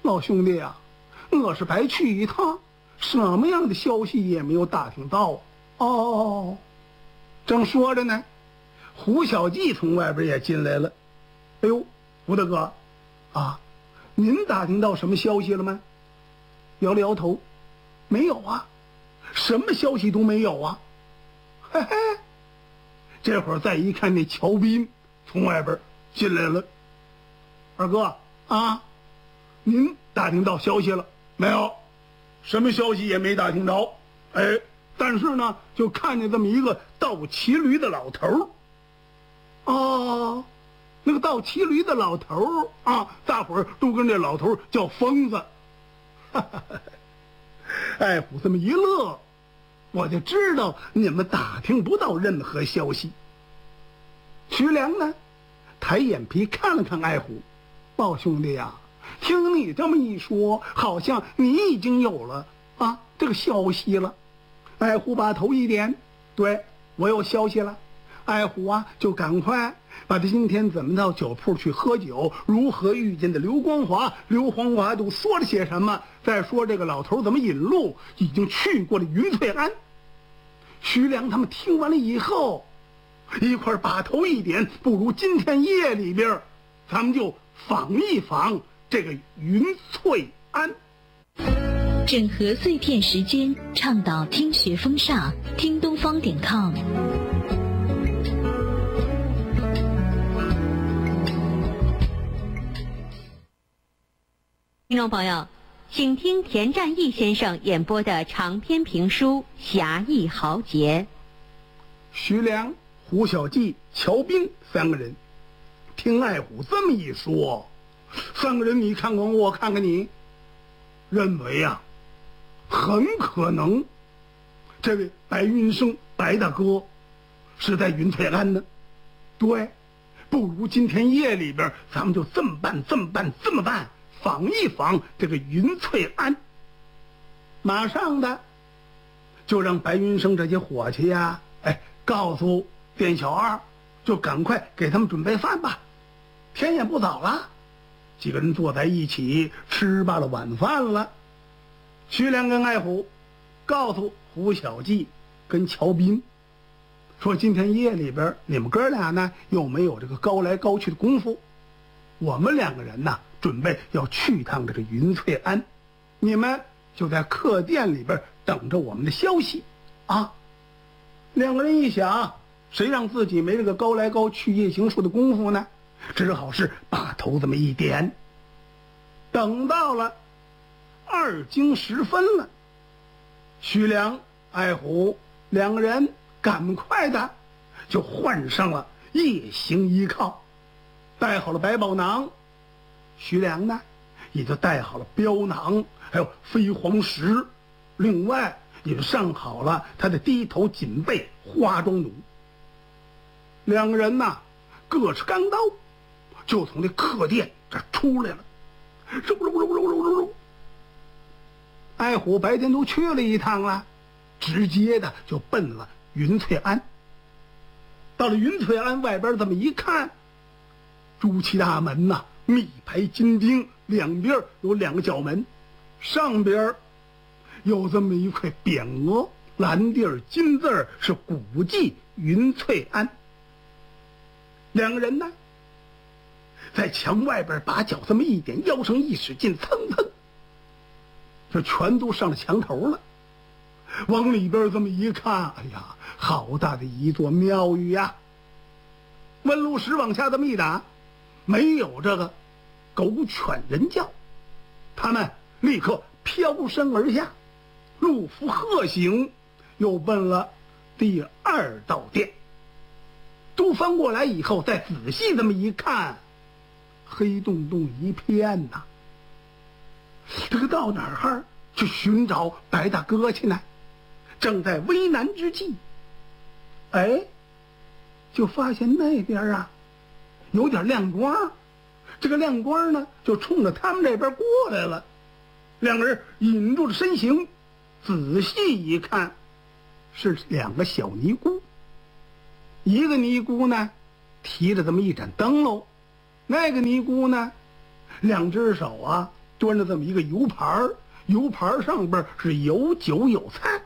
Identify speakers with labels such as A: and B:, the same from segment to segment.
A: 老兄弟啊，我是白去一趟，什么样的消息也没有打听到啊。哦，正说着呢，胡小记从外边也进来了。哎呦，胡大哥啊，您打听到什么消息了吗？摇了摇头，没有啊，什么消息都没有啊。嘿嘿，这会儿再一看，那乔斌从外边进来了。二哥啊，您打听到消息了没有？什么消息也没打听着。哎，但是呢，就看见这么一个倒骑驴的老头。哦，那个倒骑驴的老头啊，大伙儿都跟这老头叫疯子。艾虎这么一乐，我就知道你们打听不到任何消息。徐良呢，抬眼皮看了看艾虎，老兄弟呀，听你这么一说，好像你已经有了这个消息了。艾虎把头一点，对，我有消息了。艾虎啊，就赶快把他今天怎么到酒铺去喝酒，如何遇见的刘光华，刘光华都说了些什么，再说这个老头怎么引路，已经去过了云翠庵。徐良他们听完了以后，一块把头一点，不如今天夜里边咱们就访一访这个云翠庵。
B: 整合碎片时间，倡导听学风尚，听东方.com。
C: 听众朋友，请听田占义先生演播的长篇评书《侠义豪杰》。
A: 徐良、胡小记、乔斌三个人听艾虎这么一说，三个人你看看我看看你，认为啊，很可能这位白云生白大哥是在云翠庵呢。对，不如今天夜里边咱们就这么办，访一访这个云翠庵。马上的就让白云生这些伙计呀，告诉店小二，就赶快给他们准备饭吧，天也不早了。几个人坐在一起吃罢了晚饭了。徐良跟艾虎告诉胡小记跟乔斌说，今天夜里边你们哥俩呢又没有这个高来高去的功夫，我们两个人呢准备要去趟这个云翠庵，你们就在客店里边等着我们的消息啊。两个人一想，谁让自己没这个高来高去夜行术的功夫呢，只好是把头这么一点。等到了2更时分了，徐良、艾虎两个人赶快的就换上了夜行衣靠，带好了百宝囊。徐良呢也就带好了镖囊，还有飞黄石，另外也上好了他的低头锦被花中弩。两个人呐各持钢刀，就从这客店这出来了。艾虎白天都去了一趟了，直接的就奔了云翠庵。到了云翠庵外边这么一看，朱漆大门呐，密排金钉，两边有2个角门，上边有这么一块匾额，蓝地儿金字儿，是古迹云翠庵。两个人呢在墙外边把脚这么一点，腰上一使劲，蹭蹭，这全都上了墙头了。往里边这么一看，哎呀，好大的一座庙宇呀！问路石往下这么一打，没有这个狗犬人叫，他们立刻飘身而下，路服鹤行，又奔了第2道店。都翻过来以后，再仔细这么一看，黑洞洞一片呐。这个到哪儿去寻找白大哥去呢？正在为难之际，就发现那边啊有点亮光，这个亮光呢就冲着他们这边过来了。两个人引住了身形，仔细一看，是2个小尼姑。一个尼姑呢提着这么一盏灯笼，那个尼姑呢2只手啊端着这么一个油盘，油盘上边是有酒有菜。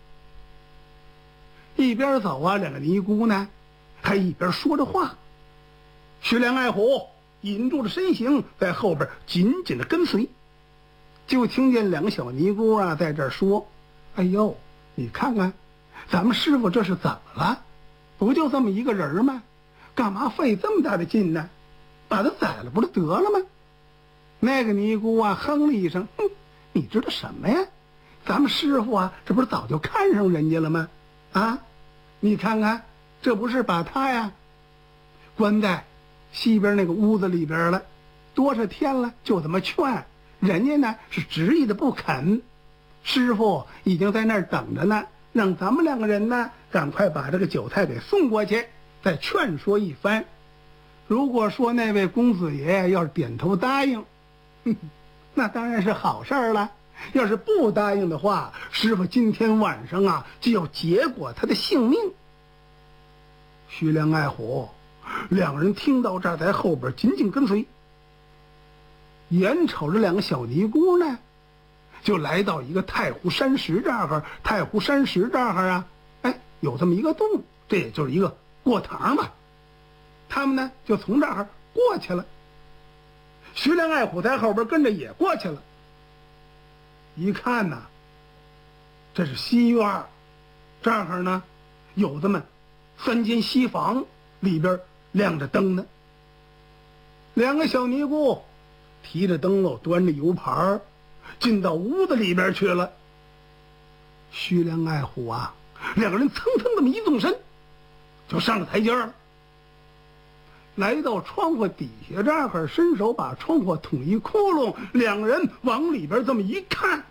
A: 一边走啊，两个尼姑呢还一边说着话。徐良爱虎引住了身形，在后边紧紧的跟随。就听见两个小尼姑啊在这儿说：“哎呦，你看看，咱们师傅这是怎么了？不就这么一个人吗？干嘛费这么大的劲呢？把他宰了不就得了吗？”那个尼姑啊哼了一声：“哼，你知道什么呀？咱们师傅啊，这不是早就看上人家了吗？啊，你看看，这不是把他呀关在西边那个屋子里边了，多少天了，就这么劝人家呢，是执意的不肯。师傅已经在那儿等着呢，让咱们两个人呢赶快把这个酒菜给送过去，再劝说一番。如果说那位公子爷要是点头答应，那当然是好事儿了。要是不答应的话，师傅今天晚上啊就要结果他的性命。”徐良爱虎两人听到这儿，在后边紧紧跟随。眼瞅着两个小尼姑呢，就来到一个太湖山石这儿。太湖山石这儿啊，有这么一个洞，这也就是一个过堂嘛。他们呢就从这儿过去了。徐良爱虎在后边跟着也过去了。一看呐，这是西院，这儿呢有这么3间西房，里边亮着灯呢。两个小尼姑提着灯笼，端着油盘，进到屋子里边去了。徐良爱虎啊，两个人蹭蹭这么一纵身，就上了台阶了。来到窗户底下这儿，伸手把窗户捅一窟窿，两人往里边这么一看，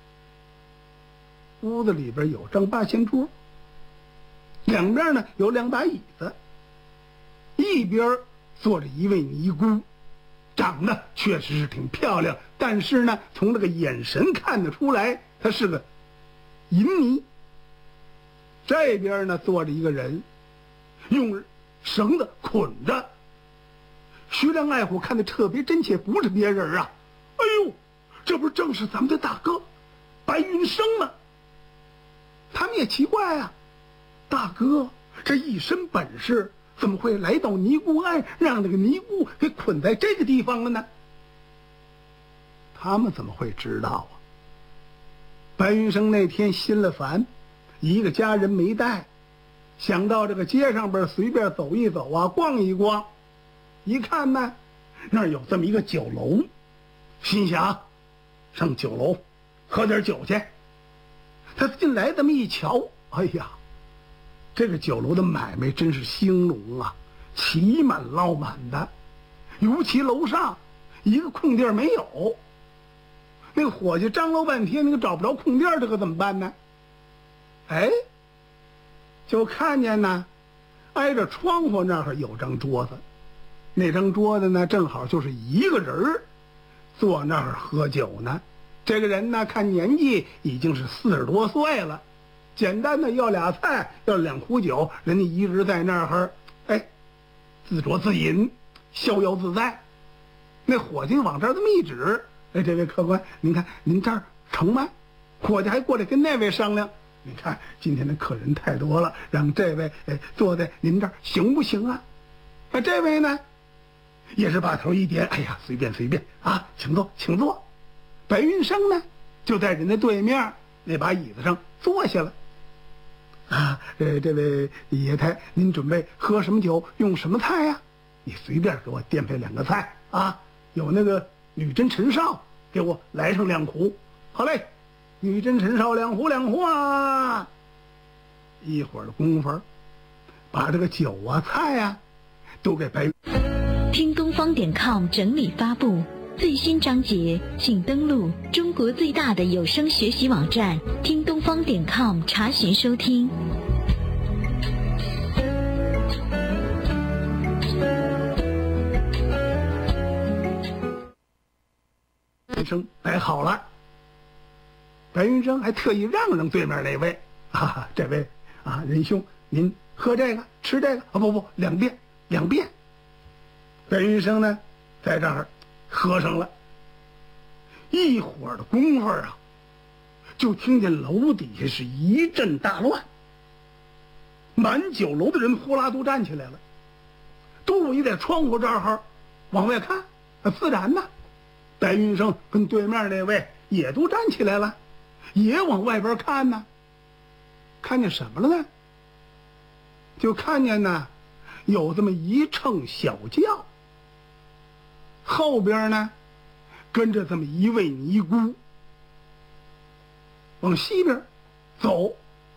A: 屋子里边有张八仙桌，两边呢有2把椅子，一边坐着一位尼姑，长得确实是挺漂亮，但是呢从这个眼神看得出来她是个淫尼。这边呢坐着一个人，用绳子捆着。徐良爱虎看得特别真切，不是别人啊，哎呦，这不正是咱们的大哥白云生吗？他们也奇怪啊，大哥这一身本事，怎么会来到尼姑庵，让那个尼姑给捆在这个地方了呢？他们怎么会知道啊？白云生那天心了烦，一个家人没带，想到这个街上边随便走一走啊，逛一逛，一看呢那儿有这么一个酒楼，心想上酒楼喝点酒去。他进来这么一瞧，哎呀，这个酒楼的买卖真是兴隆啊，起满捞满的，尤其楼上一个空地没有。那个伙计张罗半天，那个找不着空地，这可怎么办呢？就看见呢挨着窗户那儿有张桌子，那张桌子呢正好就是一个人坐那儿喝酒呢。这个人呢看年纪已经是40多岁了，简单的要俩菜，要2壶酒，人家一直在那儿自酌自饮，逍遥自在。那伙计往这儿这么一指，这位客官，您看您这儿成吗？伙计还过来跟那位商量，你看今天的客人太多了，让这位坐在您这儿行不行啊？这位呢也是把头一点，哎呀，随便啊，请坐请坐。白云生呢就在人家对面那把椅子上坐下了。这位爷太，您准备喝什么酒，用什么菜呀？你随便给我垫配2个菜啊，有那个女真陈绍，给我来上2壶。好嘞，女真陈绍2壶啊。一会儿的功夫，把这个酒啊菜啊都给白云。
B: 听东方.com 整理发布最新章节，请登录中国最大的有声学习网站听东方.com查询收听。
A: 白云生摆好了，白云生还特意让对面那位这位仁兄，您喝这个吃这个不两遍。白云生呢在这儿喝上了。 一会儿的功夫啊，就听见楼底下是一阵大乱，满酒楼的人呼啦都站起来了，都围在窗户这儿往外看。自然呢，白云生跟对面那位也都站起来了，也往外边看呢。看见什么了呢？就看见呢有这么一乘小轿，后边呢跟着这么一位尼姑往西边走。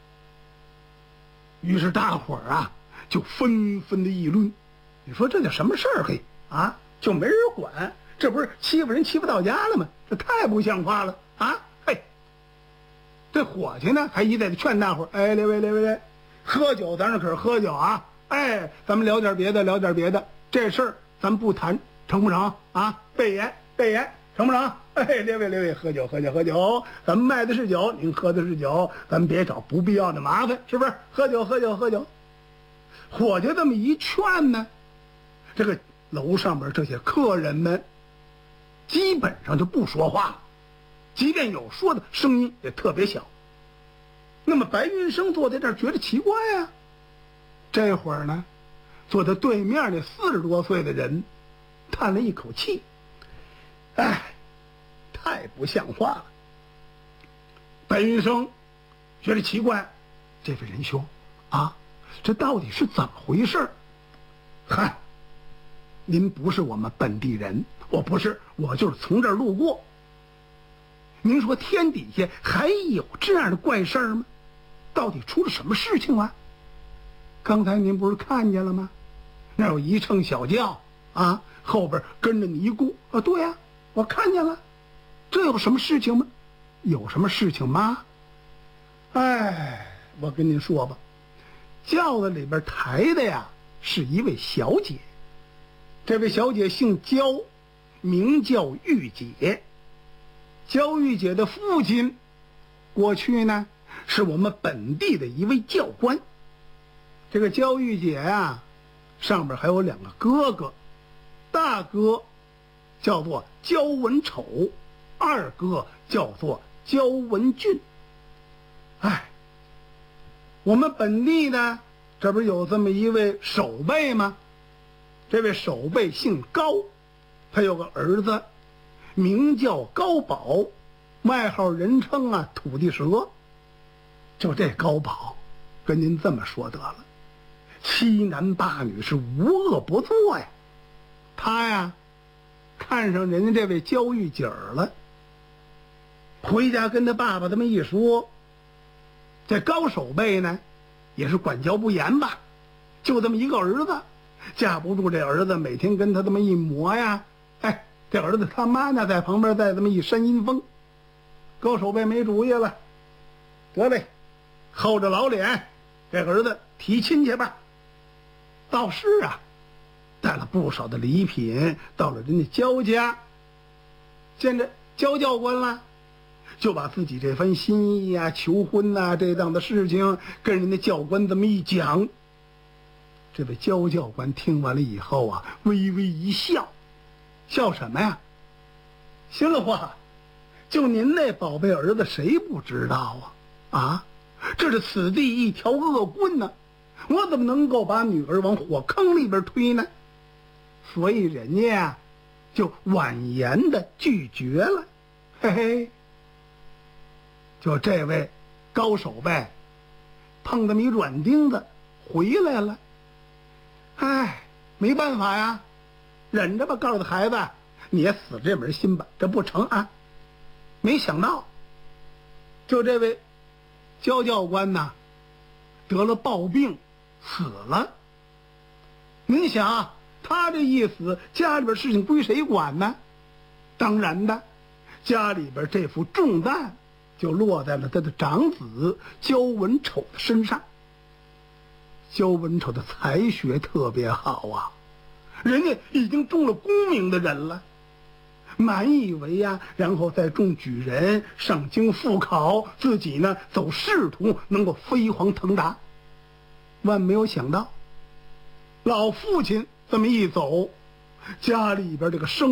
A: 于是大伙儿啊就纷纷的议论，你说这叫什么事儿？嘿啊，就没人管，这不是欺负人欺负到家了吗？这太不像话了啊！嘿，这伙计呢还一再的劝大伙儿，哎，列位，喝酒咱这可是喝酒啊，哎，咱们聊点别的，这事儿咱不谈，成不成啊？备言，成不成？哎，列位，喝酒，咱们卖的是酒，您喝的是酒，咱们别找不必要的麻烦，是不是？喝酒。伙计这么一劝呢，这个楼上边这些客人们基本上就不说话了，即便有说的声音也特别小。那么白云生坐在这儿觉得奇怪啊，这会儿呢，坐在对面那40多岁的人叹了一口气，哎，太不像话了。白云生觉得奇怪，这位仁兄啊，这到底是怎么回事？嗨，您不是我们本地人，我不是，我就是从这儿路过。您说天底下还有这样的怪事儿吗？到底出了什么事情啊？刚才您不是看见了吗？那有一乘小轿啊，后边跟着尼姑啊。对呀，我看见了。这有什么事情吗？有什么事情吗？哎，我跟您说吧，轿子里边抬的呀是一位小姐，这位小姐姓焦，名叫玉姐。焦玉姐的父亲过去呢是我们本地的一位教官。这个焦玉姐啊，上边还有2个哥哥，大哥叫做焦文丑，二哥叫做焦文俊。哎，我们本地呢，这不是有这么一位守备吗？这位守备姓高，他有个儿子名叫高宝，外号人称啊土地蛇。就这高宝跟您这么说得了，7男8女是无恶不作呀。他呀看上人家这位焦玉姐了，回家跟他爸爸这么一说，这高守备呢也是管教不严吧，就这么一个儿子，架不住这儿子每天跟他这么一磨呀，哎，这儿子他妈呢在旁边再这么一扇阴风。高守备没主意了，得嘞，厚着老脸给儿子提亲去吧。倒是啊，带了不少的礼品到了人家焦家，见着焦教官了，就把自己这番心意啊、求婚啊这档的事情跟人家教官这么一讲。这位焦教官听完了以后啊，微微一笑。笑什么呀？心里话，就您那宝贝儿子谁不知道啊？啊，这是此地一条恶棍呢，我怎么能够把女儿往火坑里边推呢？所以人家呀就婉言的拒绝了。嘿嘿，就这位高守备碰这么一软钉子回来了。哎，没办法呀，忍着吧，告诉他孩子，你也死这门心吧，这不成啊。没想到就这位焦教官呐得了暴病死了。您想他这一死，家里边事情归谁管呢？当然的，家里边这副重担就落在了他的长子焦文丑的身上。焦文丑的才学特别好啊，人家已经中了功名的人了，满以为呀，然后再中举人，上京复考，自己呢走仕途能够飞黄腾达。万没有想到，老父亲这么一走，家里边这个生